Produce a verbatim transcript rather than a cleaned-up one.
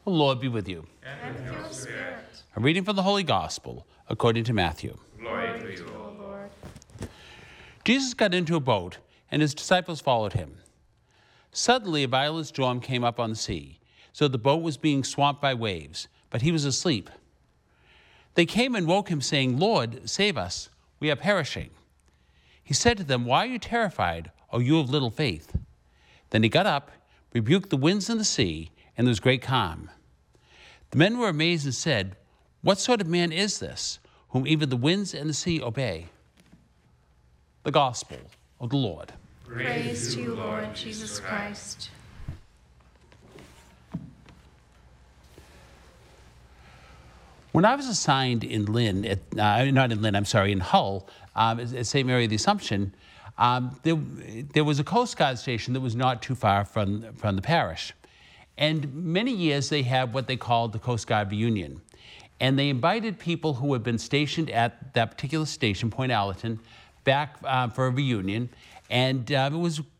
The Lord be with you. And with your spirit. A reading from the Holy Gospel according to Matthew. Glory to you, O Lord. Jesus got into a boat, and his disciples followed him. Suddenly a violent storm came up on the sea, so the boat was being swamped by waves, but he was asleep. They came and woke him, saying, "Lord, save us, we are perishing." He said to them, "Why are you terrified, O you of little faith?" Then he got up, rebuked the winds and the sea, and there was great calm. The men were amazed and said, "What sort of man is this, whom even the winds and the sea obey?" The Gospel of the Lord. Praise to you, Lord Jesus Christ. When I was assigned in Lynn, at, uh, not in Lynn, I'm sorry, in Hull, um, at Saint Mary of the Assumption, um, there, there was a Coast Guard station that was not too far from, from the parish. And many years they had what they called the Coast Guard reunion. And they invited people who had been stationed at that particular station, Point Allerton, back uh, for a reunion. And uh, it was